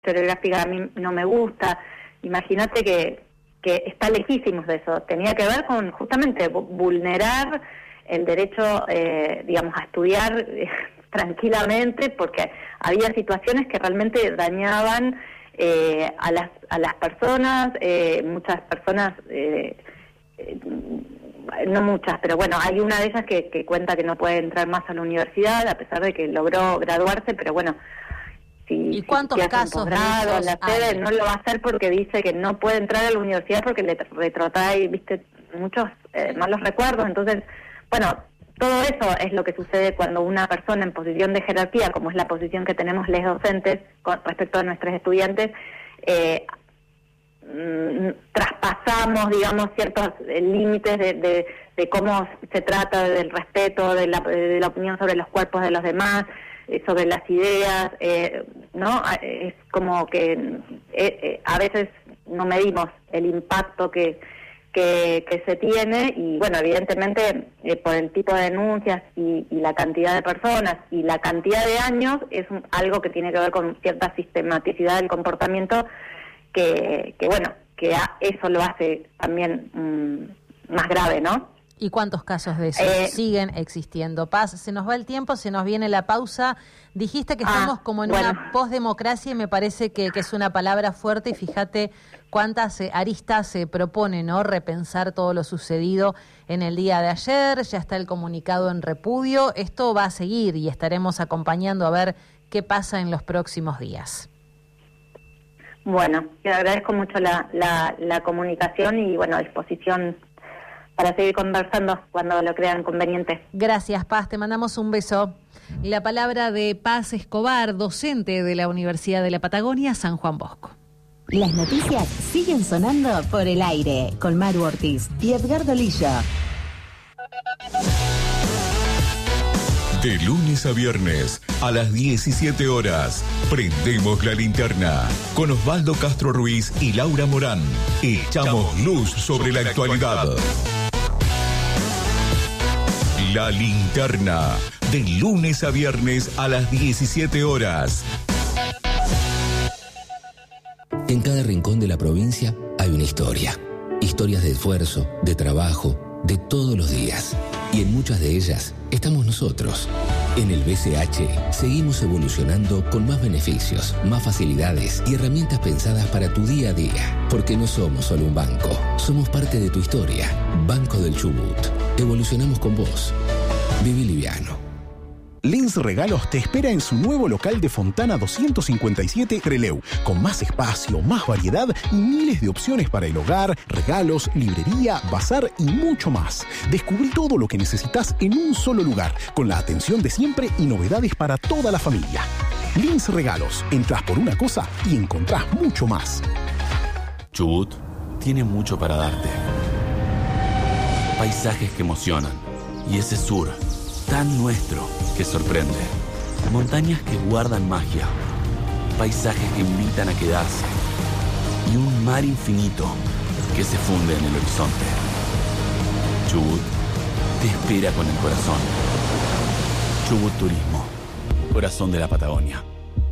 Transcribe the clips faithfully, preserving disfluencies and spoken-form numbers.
historiográfica a mí no me gusta. Imagínate que, que está lejísimos de eso. Tenía que ver con justamente vulnerar el derecho, eh, digamos, a estudiar eh, tranquilamente, porque había situaciones que realmente dañaban eh, a las a las personas, eh, muchas personas, eh, eh, no muchas, pero bueno, hay una de ellas que, que cuenta que no puede entrar más a la universidad, a pesar de que logró graduarse, pero bueno, si, ¿y cuántos si casos de posgrado, esos la sede, hay? no lo va a hacer porque dice que no puede entrar a la universidad porque le retrotrae, viste, muchos eh, malos recuerdos. Entonces, bueno, todo eso es lo que sucede cuando una persona en posición de jerarquía, como es la posición que tenemos les docentes con respecto a nuestros estudiantes, eh, mm, traspasamos, digamos, ciertos eh, límites de, de, de cómo se trata del respeto, de la, de la opinión sobre los cuerpos de los demás, eh, sobre las ideas, eh, ¿no? Es como que eh, eh, a veces no medimos el impacto que Que, que se tiene, y bueno, evidentemente eh, por el tipo de denuncias y, y la cantidad de personas y la cantidad de años es un, algo que tiene que ver con cierta sistematicidad del comportamiento que, que bueno, que a, eso lo hace también mmm, más grave, ¿no? ¿Y cuántos casos de eso eh, siguen existiendo? Paz, se nos va el tiempo, se nos viene la pausa. Dijiste que estamos ah, como en bueno. una posdemocracia y me parece que, que es una palabra fuerte, y fíjate cuántas eh, aristas se propone, ¿no? Repensar todo lo sucedido en el día de ayer, ya está el comunicado en repudio, esto va a seguir y estaremos acompañando a ver qué pasa en los próximos días. Bueno, te agradezco mucho la, la, la comunicación y bueno, a disposición para seguir conversando cuando lo crean conveniente. Gracias, Paz, te mandamos un beso. La palabra de Paz Escobar, docente de la Universidad de la Patagonia, San Juan Bosco. Las noticias siguen sonando por el aire, con Maru Ortiz y Edgardo Lillo. De lunes a viernes, a las diecisiete horas, prendemos la linterna con Osvaldo Castro Ruiz y Laura Morán. Echamos luz sobre la actualidad. La linterna, de lunes a viernes a las diecisiete horas. En cada rincón de la provincia hay una historia. Historias de esfuerzo, de trabajo, de todos los días. Y en muchas de ellas estamos nosotros. En el B C H seguimos evolucionando con más beneficios, más facilidades y herramientas pensadas para tu día a día. Porque no somos solo un banco, somos parte de tu historia. Banco del Chubut. Evolucionamos con vos. Viví liviano. Lins Regalos te espera en su nuevo local de Fontana doscientos cincuenta y siete Trelew, con más espacio, más variedad y miles de opciones para el hogar, regalos, librería, bazar y mucho más. Descubrí todo lo que necesitas en un solo lugar, con la atención de siempre y novedades para toda la familia. Lins Regalos, entras por una cosa y encontrás mucho más. Chubut tiene mucho para darte. Paisajes que emocionan y ese sur tan nuestro que sorprende. Montañas que guardan magia, paisajes que invitan a quedarse y un mar infinito que se funde en el horizonte. Chubut te espera con el corazón. Chubut Turismo, corazón de la Patagonia.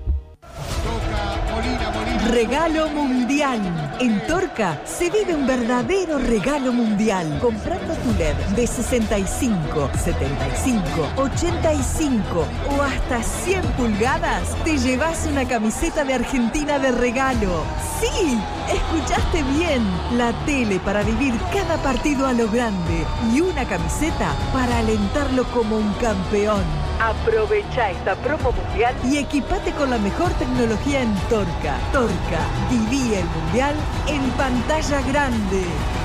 Regalo mundial. En Torca se vive un verdadero regalo mundial. Comprando tu L E D de sesenta y cinco, setenta y cinco, ochenta y cinco o hasta cien pulgadas, te llevas una camiseta de Argentina de regalo. ¡Sí! Escuchaste bien. La tele para vivir cada partido a lo grande y una camiseta para alentarlo como un campeón. Aprovecha esta promo mundial y equipate con la mejor tecnología en Torca. Torca, viví el mundial en pantalla grande.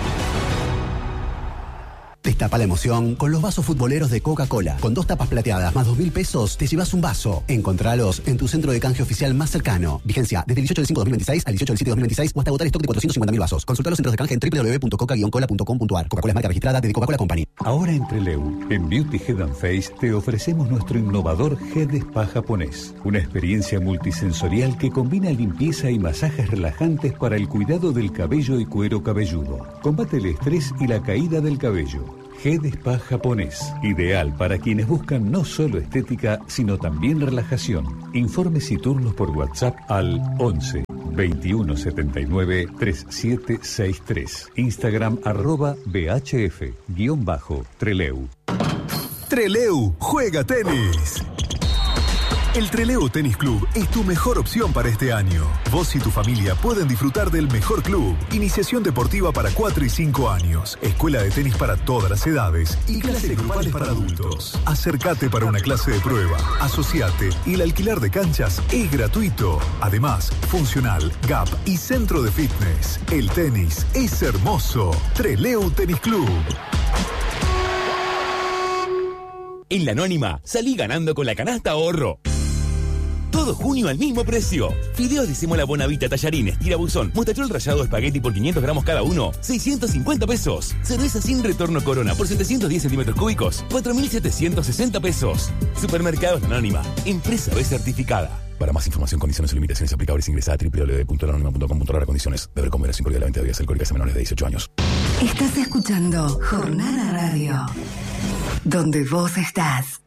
Destapa la emoción con los vasos futboleros de Coca-Cola. Con dos tapas plateadas más dos mil pesos, te llevas un vaso. Encontralos en tu centro de canje oficial más cercano. Vigencia desde el dieciocho del cinco de dos mil veintiséis al dieciocho del siete de dos mil veintiséis o hasta agotar stock de cuatrocientos cincuenta mil vasos. Consulta los centros de canje en doble u doble u doble u punto coca guion cola punto com punto a r. Coca-Cola es marca registrada de Coca-Cola Company. Ahora en Trelew, en Beauty Head and Face, te ofrecemos nuestro innovador Head Spa japonés. Una experiencia multisensorial que combina limpieza y masajes relajantes para el cuidado del cabello y cuero cabelludo. Combate el estrés y la caída del cabello. G de Spa japonés. Ideal para quienes buscan no solo estética, sino también relajación. Informes y turnos por WhatsApp al once veintiuno setenta y nueve treinta y siete sesenta y tres. Instagram arroba bhf guión bajo Treleu. Treleu juega tenis. El Treleu Tenis Club es tu mejor opción para este año. Vos y tu familia pueden disfrutar del mejor club. Iniciación deportiva para cuatro y cinco años. Escuela de tenis para todas las edades. Y clases grupales para adultos. Acércate para una clase de prueba. Asociate y el alquiler de canchas es gratuito. Además, funcional, gap y centro de fitness. El tenis es hermoso. Treleu Tenis Club. En la Anónima, salí ganando con la canasta ahorro. Todo junio al mismo precio. Fideos de semola Bonavita, tallarines, tirabuzón, mostachol rallado, espagueti por quinientos gramos cada uno, seiscientos cincuenta pesos. Cerveza sin retorno Corona por setecientos diez centímetros cúbicos, cuatro mil setecientos sesenta pesos. Supermercados Anónima, empresa B certificada. Para más información, condiciones y limitaciones aplicables, ingresa a doble u doble u doble u punto anónima punto com punto a r. Condiciones. Beber con moderación porque la venta de bebidas alcohólicas a menores de dieciocho años. Estás escuchando Jornada Radio, donde vos estás.